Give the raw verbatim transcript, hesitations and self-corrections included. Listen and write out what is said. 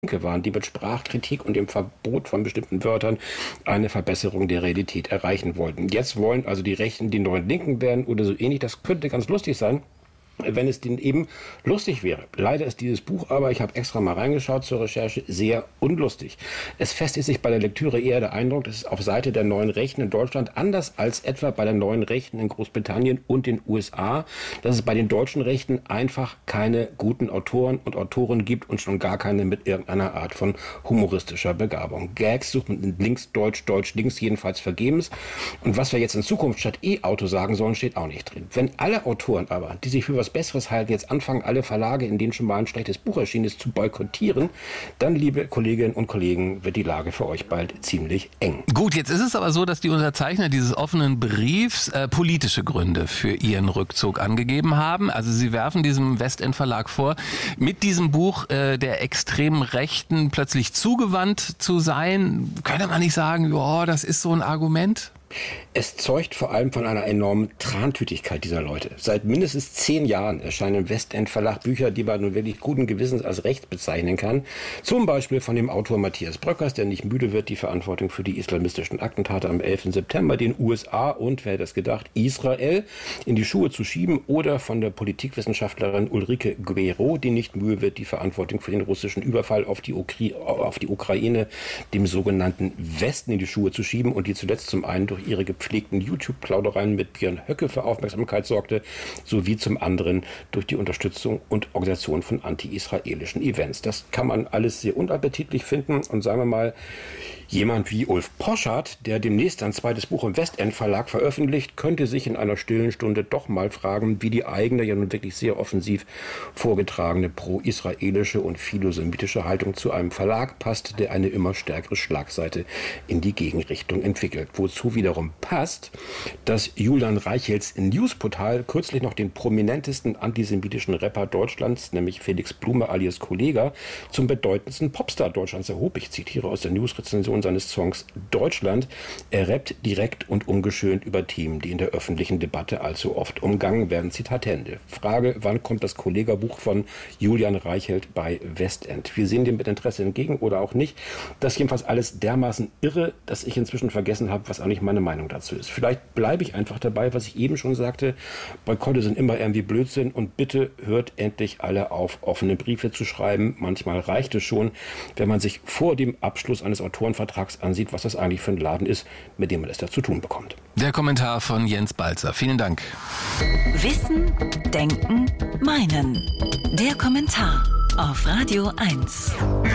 waren, die mit Sprachkritik und dem Verbot von bestimmten Wörtern eine Verbesserung der Realität erreichen wollten. Jetzt wollen also die Rechten die neuen Linken werden oder so ähnlich. Das könnte ganz lustig sein, wenn es denn eben lustig wäre. Leider ist dieses Buch aber, ich habe extra mal reingeschaut zur Recherche, sehr unlustig. Es festigt sich bei der Lektüre eher der Eindruck, dass es auf Seite der neuen Rechten in Deutschland, anders als etwa bei der neuen Rechten in Großbritannien und den U S A, dass es bei den deutschen Rechten einfach keine guten Autoren und Autoren gibt und schon gar keine mit irgendeiner Art von humoristischer Begabung. Gags sucht man in links, deutsch, deutsch, links jedenfalls vergebens. Und was wir jetzt in Zukunft statt E-Auto sagen sollen, steht auch nicht drin. Wenn alle Autoren aber, die sich für was Besseres halten, jetzt anfangen, alle Verlage, in denen schon mal ein schlechtes Buch erschienen ist, zu boykottieren, dann, liebe Kolleginnen und Kollegen, wird die Lage für euch bald ziemlich eng. Gut, jetzt ist es aber so, dass die Unterzeichner dieses offenen Briefs äh, politische Gründe für ihren Rückzug angegeben haben. Also sie werfen diesem Westend Verlag vor, mit diesem Buch äh, der extremen Rechten plötzlich zugewandt zu sein. Könnte man nicht sagen, ja, das ist so ein Argument? Es zeugt vor allem von einer enormen Trantütigkeit dieser Leute. Seit mindestens zehn Jahren erscheinen im Westend Verlag Bücher, die man nun wirklich guten Gewissens als rechts bezeichnen kann. Zum Beispiel von dem Autor Matthias Bröckers, der nicht müde wird, die Verantwortung für die islamistischen Attentate am elften September den U S A und, wer hätte das gedacht, Israel in die Schuhe zu schieben, oder von der Politikwissenschaftlerin Ulrike Guerreau, die nicht müde wird, die Verantwortung für den russischen Überfall auf die, Ukri- auf die Ukraine, dem sogenannten Westen, in die Schuhe zu schieben und die zuletzt zum einen durch ihre gepflegten YouTube-Plaudereien mit Björn Höcke für Aufmerksamkeit sorgte, sowie zum anderen durch die Unterstützung und Organisation von anti-israelischen Events. Das kann man alles sehr unappetitlich finden und sagen wir mal, jemand wie Ulf Poschardt, der demnächst ein zweites Buch im Westend Verlag veröffentlicht, könnte sich in einer stillen Stunde doch mal fragen, wie die eigene, ja nun wirklich sehr offensiv vorgetragene pro-israelische und philosemitische Haltung zu einem Verlag passt, der eine immer stärkere Schlagseite in die Gegenrichtung entwickelt. Wozu wiederum passt, dass Julian Reichelts Newsportal kürzlich noch den prominentesten antisemitischen Rapper Deutschlands, nämlich Felix Blume alias Kollega, zum bedeutendsten Popstar Deutschlands erhob. Ich zitiere aus der News-Rezension seines Songs Deutschland. Er rappt direkt und ungeschönt über Themen, die in der öffentlichen Debatte allzu oft umgangen werden. Zitat Ende. Frage, wann kommt das Kollega-Buch von Julian Reichelt bei Westend? Wir sehen dem mit Interesse entgegen oder auch nicht. Das ist jedenfalls alles dermaßen irre, dass ich inzwischen vergessen habe, was eigentlich meine Meinung dazu ist. Vielleicht bleibe ich einfach dabei, was ich eben schon sagte. Boykotte sind immer irgendwie Blödsinn und bitte hört endlich alle auf, offene Briefe zu schreiben. Manchmal reicht es schon, wenn man sich vor dem Abschluss eines Autorenvertrags ansieht, was das eigentlich für ein Laden ist, mit dem man es da zu tun bekommt. Der Kommentar von Jens Balzer. Vielen Dank. Wissen, Denken, Meinen. Der Kommentar auf Radio eins.